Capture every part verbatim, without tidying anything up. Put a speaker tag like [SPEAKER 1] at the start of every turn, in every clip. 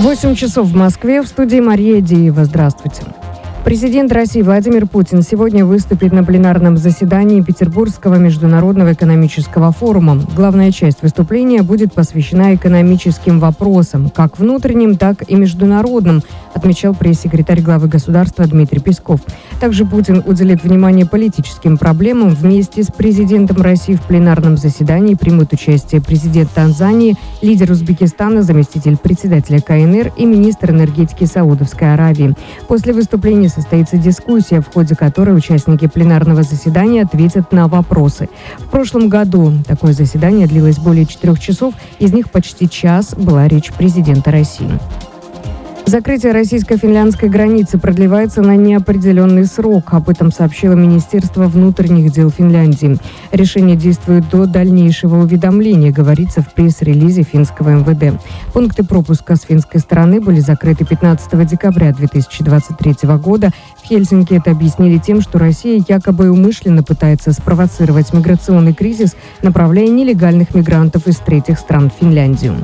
[SPEAKER 1] восемь часов в Москве. В студии Мария Деева. Здравствуйте. Президент России Владимир Путин сегодня выступит на пленарном заседании Петербургского международного экономического форума. Главная часть выступления будет посвящена экономическим вопросам, как внутренним, так и международным, отмечал пресс-секретарь главы государства Дмитрий Песков. Также Путин уделит внимание политическим проблемам. Вместе с президентом России в пленарном заседании примут участие президент Танзании, лидер Узбекистана, заместитель председателя ка эн эр и министр энергетики Саудовской Аравии. После выступления состоится дискуссия, в ходе которой участники пленарного заседания ответят на вопросы. В прошлом году такое заседание длилось более четырех часов, из них почти час была речь президента России. Закрытие российско-финляндской границы продлевается на неопределенный срок. Об этом сообщило Министерство внутренних дел Финляндии. Решение действует до дальнейшего уведомления, говорится в пресс-релизе финского эм вэ дэ. Пункты пропуска с финской стороны были закрыты пятнадцатого декабря две тысячи двадцать третьего года. В Хельсинки это объяснили тем, что Россия якобы умышленно пытается спровоцировать миграционный кризис, направляя нелегальных мигрантов из третьих стран в Финляндию.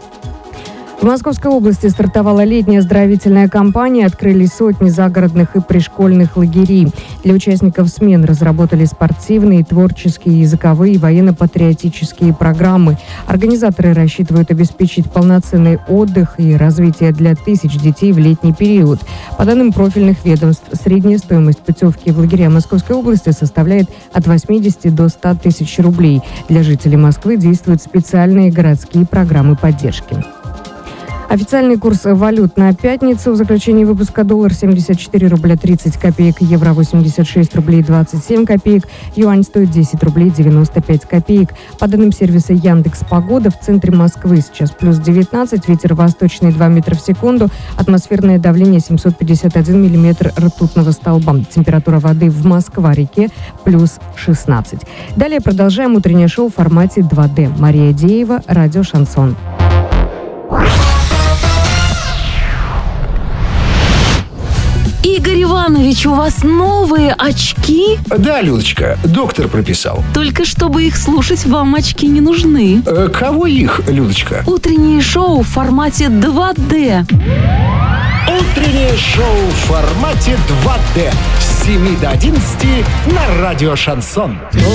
[SPEAKER 1] В Московской области стартовала летняя оздоровительная кампания, открыли сотни загородных и пришкольных лагерей. Для участников смен разработали спортивные, творческие, языковые и военно-патриотические программы. Организаторы рассчитывают обеспечить полноценный отдых и развитие для тысяч детей в летний период. По данным профильных ведомств, средняя стоимость путевки в лагеря Московской области составляет от восьмидесяти до ста тысяч рублей. Для жителей Москвы действуют специальные городские программы поддержки. Официальный курс валют на пятницу. В заключении выпуска: доллар семьдесят четыре рубля тридцать копеек, евро восемьдесят шесть рублей двадцать семь копеек, юань стоит десять рублей девяносто пять копеек. По данным сервиса Яндекс.Погода, в центре Москвы сейчас плюс девятнадцать, ветер восточный два метра в секунду, атмосферное давление семьсот пятьдесят один миллиметр ртутного столба. Температура воды в Москва-реке плюс шестнадцать. Далее продолжаем утреннее шоу в формате два дэ. Мария Деева, радио «Шансон».
[SPEAKER 2] Игорь Иванович, у вас новые очки?
[SPEAKER 3] Да, Людочка, доктор прописал.
[SPEAKER 2] Только чтобы их слушать, вам очки не нужны.
[SPEAKER 3] Э, кого их, Людочка?
[SPEAKER 2] Утреннее шоу в формате два дэ.
[SPEAKER 3] Утреннее шоу в формате два дэ с семи до одиннадцати на радио «Шансон».